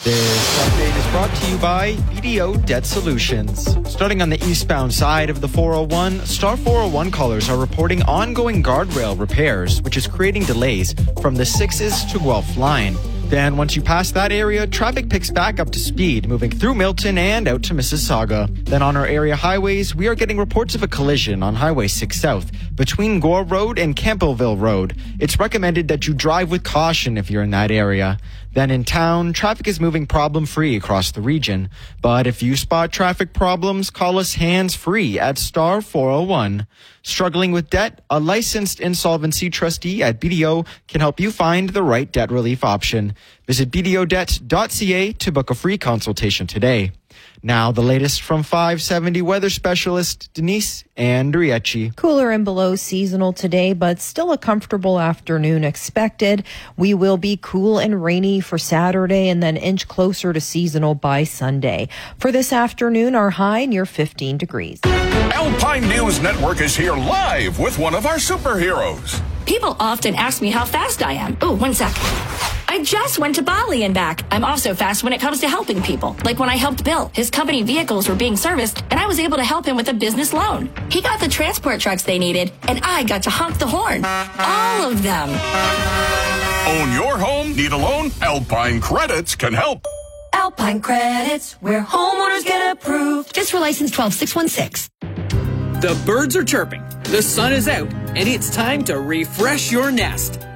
This update is brought to you by BDO Debt Solutions. Starting on the eastbound side of the 401, Star 401 callers are reporting ongoing guardrail repairs, which is creating delays from the 6s to Guelph line. Then once you pass that area, traffic picks back up to speed, moving through Milton and out to Mississauga. Then on our area highways, we are getting reports of a collision on Highway 6 South between Gore Road and Campbellville Road. It's recommended that you drive with caution if you're in that area. Then in town, traffic is moving problem-free across the region. But if you spot traffic problems, call us hands-free at Star 401. Struggling with debt? A licensed insolvency trustee at BDO can help you find the right debt relief option. Visit bdodebt.ca to book a free consultation today. Now, the latest from 570 weather specialist Denise Andriecci. Cooler and below seasonal today, but still a comfortable afternoon expected. We will be cool and rainy for Saturday and then inch closer to seasonal by Sunday. For this afternoon, our high near 15 degrees. Alpine News Network is here live with one of our superheroes. People often ask me how fast I am. Oh, one sec. I just went to Bali and back. I'm also fast when it comes to helping people. Like when I helped Bill. His company vehicles were being serviced, and I was able to help him with a business loan. He got the transport trucks they needed, and I got to honk the horn. All of them. Own your home? Need a loan? Alpine Credits can help. Alpine Credits, where homeowners get approved. Just for license 12616. The birds are chirping, the sun is out, and it's time to refresh your nest.